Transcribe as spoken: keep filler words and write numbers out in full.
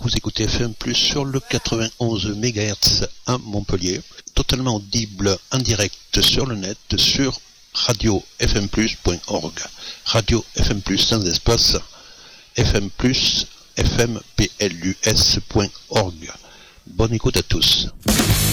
Vous écoutez F M plus sur le quatre-vingt-onze mégahertz à Montpellier, totalement audible en direct sur le net sur radio f m plus point org. Radio F M plus sans espace, F M plus, F M P L U S point org. Bonne écoute à tous.